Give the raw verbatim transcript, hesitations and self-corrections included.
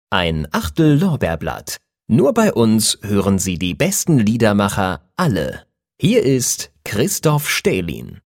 Ein Achtel Lorbeerblatt. Nur bei uns hören Sie die besten Liedermacher alle. Hier ist Christoph Stählin.